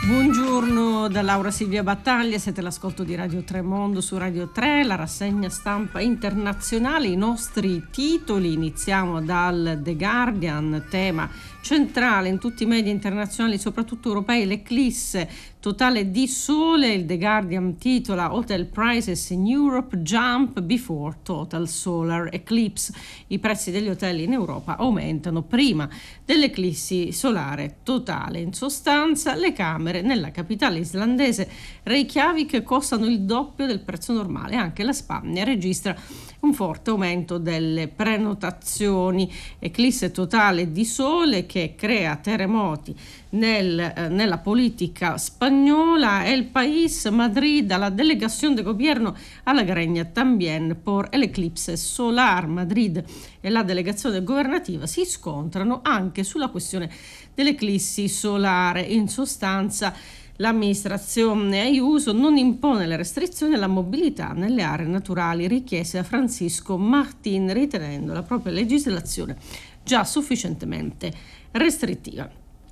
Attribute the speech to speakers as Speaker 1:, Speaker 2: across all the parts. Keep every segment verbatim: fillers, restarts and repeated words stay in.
Speaker 1: Buongiorno da Laura Silvia Battaglia, siete all'ascolto di Radio Tremondo su Radio tre, la rassegna stampa internazionale, i nostri titoli. Iniziamo dal The Guardian, tema centrale in tutti i media internazionali, soprattutto europei, l'eclisse totale di sole. Il The Guardian titola Hotel Prices in Europe Jump Before Total Solar Eclipse. I prezzi degli hotel in Europa aumentano prima dell'eclissi solare totale. In sostanza, le camere nella capitale islandese Reykjavik costano il doppio del prezzo normale. Anche la Spagna registra un forte aumento delle prenotazioni. Eclisse totale di sole che crea terremoti nel, eh, nella politica spagnola. El País, Madrid, la delegación de gobierno a la Greña también por el eclipse solar. Madrid e la delegazione governativa si scontrano anche sulla questione dell'eclissi solare. In sostanza, l'amministrazione Ayuso non impone le restrizioni alla mobilità nelle aree naturali richieste da Francisco Martín, ritenendo la propria legislazione già sufficientemente restrittiva.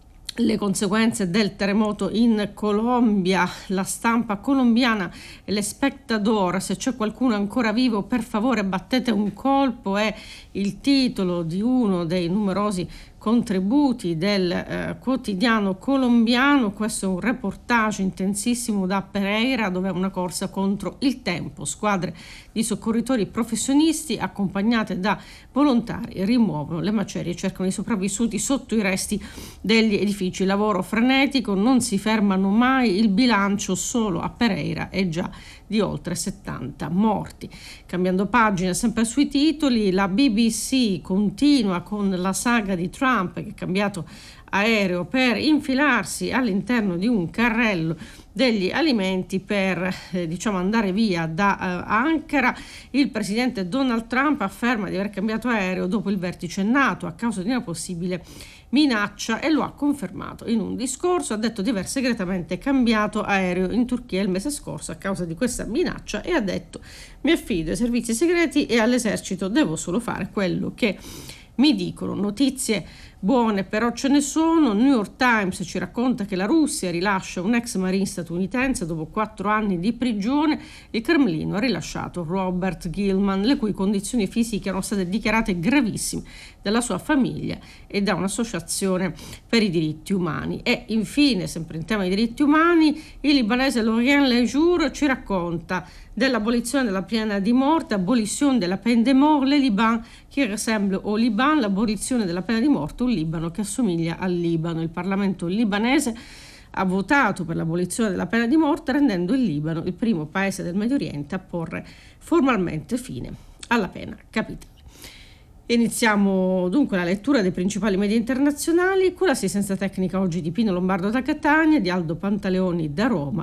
Speaker 1: Le conseguenze del terremoto in Colombia, la stampa colombiana e l'Espectador, se c'è qualcuno ancora vivo per favore battete un colpo, è il titolo di uno dei numerosi contributi del eh, quotidiano colombiano. Questo è un reportage intensissimo da Pereira, dove è una corsa contro il tempo. Squadre di soccorritori professionisti accompagnate da volontari rimuovono le macerie e cercano i sopravvissuti sotto i resti degli edifici. Lavoro frenetico, non si fermano mai. Il bilancio solo a Pereira è già di oltre settanta morti. Cambiando pagina, sempre sui titoli, la B B C continua con la saga di Trump, che ha cambiato aereo per infilarsi all'interno di un carrello degli alimenti per eh, diciamo andare via da eh, Ankara. Il presidente Donald Trump afferma di aver cambiato aereo dopo il vertice NATO a causa di una possibile minaccia, e lo ha confermato in un discorso. Ha detto di aver segretamente cambiato aereo in Turchia il mese scorso a causa di questa minaccia, e ha detto: mi affido ai servizi segreti e all'esercito, devo solo fare quello che mi dicono. Notizie buone però ce ne sono. New York Times ci racconta che la Russia rilascia un ex marine statunitense dopo quattro anni di prigione. Il Cremlino ha rilasciato Robert Gilman, le cui condizioni fisiche erano state dichiarate gravissime dalla sua famiglia e da un'associazione per i diritti umani. E infine, sempre in tema di diritti umani, il libanese Laurent Lejour ci racconta dell'abolizione della pena di morte, abolition de la peine de mort, le Liban qui ressemble au Liban, l'abolizione della pena di morte, un Libano che assomiglia al Libano. Il Parlamento libanese ha votato per l'abolizione della pena di morte, rendendo il Libano il primo paese del Medio Oriente a porre formalmente fine alla pena capitale. Iniziamo dunque la lettura dei principali media internazionali con l'assistenza tecnica oggi di Pino Lombardo da Catania, di Aldo Pantaleoni da Roma